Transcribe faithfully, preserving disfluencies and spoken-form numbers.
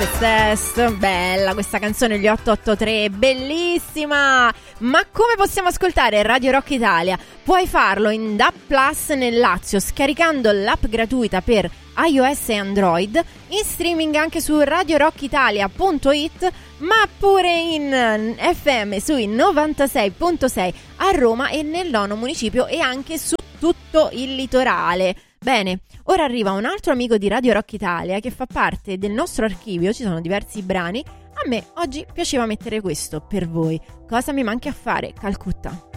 Obsessed, bella questa canzone, gli otto otto tre, bellissima. Ma come possiamo ascoltare Radio Rock Italia? Puoi farlo in D A B Plus nel Lazio, scaricando l'app gratuita per iOS e Android, in streaming anche su radio rock italia punto it, ma pure in F M sui novantasei virgola sei a Roma e nel nono municipio, e anche su tutto il litorale. Bene, ora arriva un altro amico di Radio Rock Italia che fa parte del nostro archivio, ci sono diversi brani. A me oggi piaceva mettere questo per voi. Cosa mi manchi a fare, Calcutta.